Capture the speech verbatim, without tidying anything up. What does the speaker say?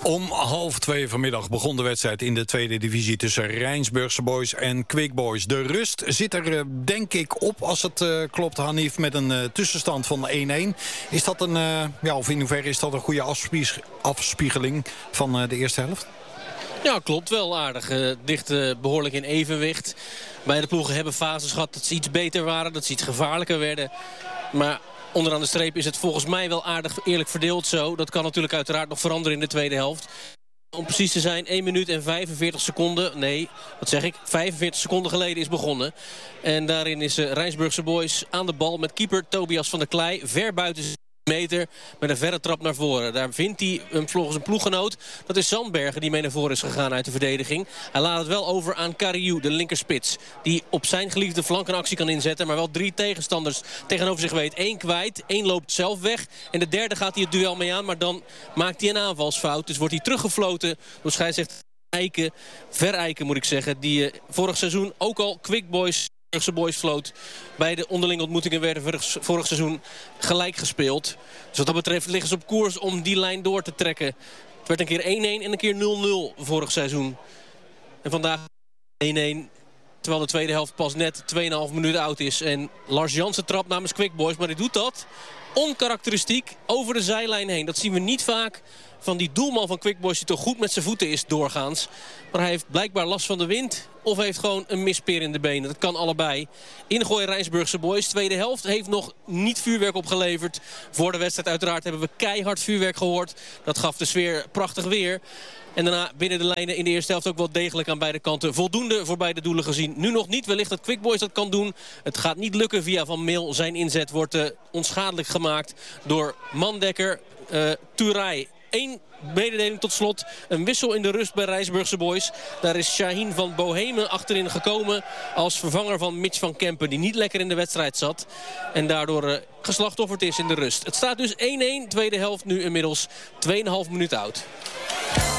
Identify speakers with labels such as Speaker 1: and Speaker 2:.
Speaker 1: Om half twee vanmiddag begon de wedstrijd in de tweede divisie tussen Rijnsburgse Boys en Quick Boys. De rust zit er denk ik op als het uh, klopt, Hanif, met een uh, tussenstand van één-één. Is dat een, uh, ja, of in hoeverre is dat een goede afspieg- afspiegeling van uh, de eerste helft?
Speaker 2: Ja, klopt wel aardig. Uh, dicht uh, behoorlijk in evenwicht. Beide ploegen hebben fases gehad dat ze iets beter waren, dat ze iets gevaarlijker werden. Maar onderaan de streep is het volgens mij wel aardig eerlijk verdeeld zo. Dat kan natuurlijk uiteraard nog veranderen in de tweede helft. Om precies te zijn, één minuut en vijfenveertig seconden. Nee, wat zeg ik? vijfenveertig seconden geleden is begonnen. En daarin is uh, Rijnsburgse Boys aan de bal met keeper Tobias van der Klei. Ver buiten meter met een verre trap naar voren. Daar vindt hij een, volgens een ploeggenoot. Dat is Zandbergen die mee naar voren is gegaan uit de verdediging. Hij laat het wel over aan Kariou, de linkerspits. Die op zijn geliefde flank een actie kan inzetten. Maar wel drie tegenstanders tegenover zich weet. Eén kwijt, één loopt zelf weg. En de derde gaat hij het duel mee aan. Maar dan maakt hij een aanvalsfout. Dus wordt hij teruggefloten door scheidsrechter Eiken. Verijken moet ik zeggen. Die uh, vorig seizoen ook al Quick Boys... Boys floot. Bij de onderlinge ontmoetingen werden vorig, vorig seizoen gelijk gespeeld. Dus wat dat betreft liggen ze op koers om die lijn door te trekken. Het werd een keer één-één en een keer nul-nul vorig seizoen. En vandaag één-één. Terwijl de tweede helft pas net twee komma vijf minuten oud is. En Lars Jansen trapt namens Quick Boys. Maar hij doet dat onkarakteristiek over de zijlijn heen. Dat zien we niet vaak van die doelman van Quick Boys die toch goed met zijn voeten is doorgaans. Maar hij heeft blijkbaar last van de wind. Of heeft gewoon een mispeer in de benen. Dat kan allebei. Ingooi Rijnsburgse Boys. Tweede helft heeft nog niet vuurwerk opgeleverd. Voor de wedstrijd uiteraard hebben we keihard vuurwerk gehoord. Dat gaf de sfeer prachtig weer. En daarna binnen de lijnen in de eerste helft ook wel degelijk aan beide kanten. Voldoende voor beide doelen gezien. Nu nog niet. Wellicht dat Quick Boys dat kan doen. Het gaat niet lukken via Van Meel. Zijn inzet wordt uh, onschadelijk gemaakt door Mandekker. Uh, Turij. Eén mededeling tot slot. Een wissel in de rust bij Rijnsburgse Boys. Daar is Shaheen van Bohemen achterin gekomen als vervanger van Mitch van Kempen. Die niet lekker in de wedstrijd zat. En daardoor uh, geslachtofferd is in de rust. Het staat dus één-één. Tweede helft nu inmiddels twee komma vijf minuut oud.